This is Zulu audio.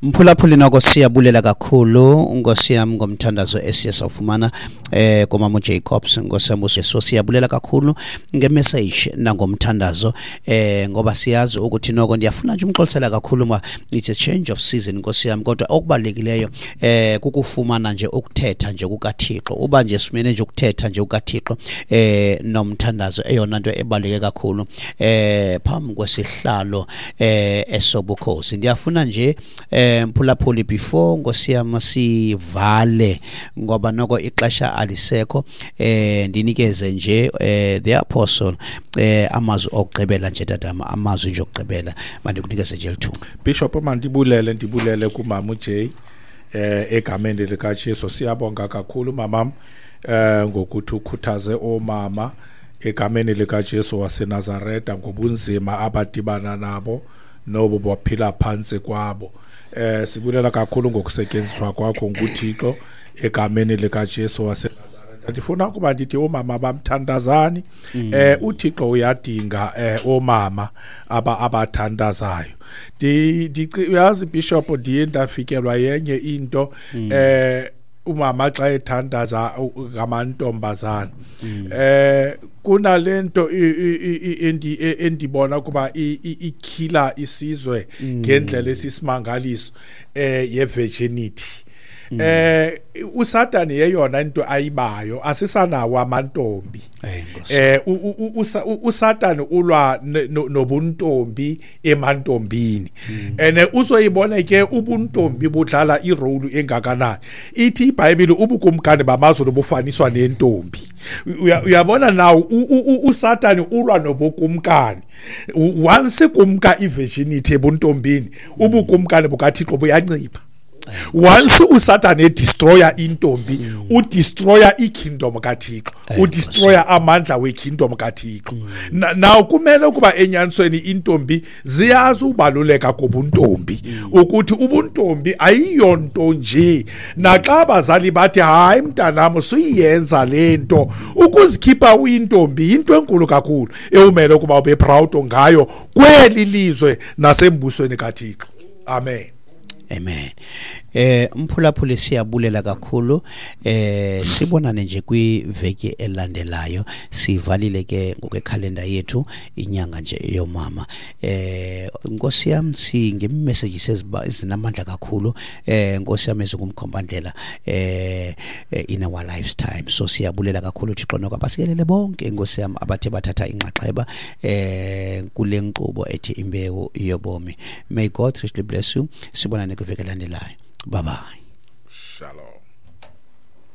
Mphulaphuli noko siyabulela kakhulu Nkosi yami ngomthandazo esiyasafumana koMama Jacobs Nkosi yami so siyabulela kakhulu ngemessage nangomthandazo ngoba siyazi ukuthi noko ndiyafuna nje umxolisela kakhulu ma it's a change of season Nkosi yami kodwa okubalulekileyo kukufumana nje ukuthetha nje kukaThixo uba nje simene nje ukuthetha nje kukaThixo nomthandazo eyona nto ebaleke kakhulu phambi kwesihlalo esobukhosi ndiyafuna nje mphulaphuli before Nkosi yami sivale ngoba noko ixesha alisekho ndinikeze nje the apostle amazwi okugqibela nje tatama amazwi nje okugqibela mandikunikeze nje lithuba Bishop ndibulele kuMama J egameni lika Jesu siyabonga kakhulu mamam ngokuthi ukhuthaze omama egameni lika Jesu waseNazareta ngobunzima abadibana nabo nobo baphila phansi kwabo sibulela kakhulu ngokusetyenziswa kwakho nguThixo egameni lika Jesu waseNazareta ndifuna ukuba ndithi omama bamthandazani uThixo uyadinga omama abathandazayo uyazi Bishop ndiye ndafikelwa yenye into umama xa ethandaza ngamantombazana kunalento endibona kuba ikhila isizwe ngendlela esisimangaliso ye-virginity uSathane yeyona into ayibayo asisanawo amantombi uSathane ulwa nobuntombi emantombini uzoyibona ke ubuntombi budlala irole engakanani ithi iBhayibheli ubukumkani bamazulu bufaniswa nentombi uyabona nawo uSathane ulwa nobukumkani once kumka ivirginity ebuntombini ubukumkani bukaThixo buyancipha once uSathane destroyer intombi udestroyer ikingdom kaThixo udestroyer amandla wekingdom kaThixo now kumele ukuba enyanisweni intombi ziyazi ubaluleka kobuntombi ukuthi ubuntombi ayiyonto nje naxa abazali bathi hayi mntanami siyenza lento ukuzikhipha uyintombi into enkulu kakhulu eumele ukuba ube proud ngayo kweli lizwe nasembusweni kaThixo amen Amen. Mphulaphuli siyabulela kakhulu sibonane nje kwiveki elandelayo sivalile ke ngokwekhalenda yethu inyanga nje yomama Nkosi yami singemessages ezinamandla kakhulu Nkosi yami ezingumkhombandlela in our lifetime so siyabulela kakhulu Thixo noko abasikelele bonke Nkosi yami abathe bathatha inxaxheba kule nkqubo ethi imbewu yobomi may God richly bless you sibonane kwiveki elandelayo bye bye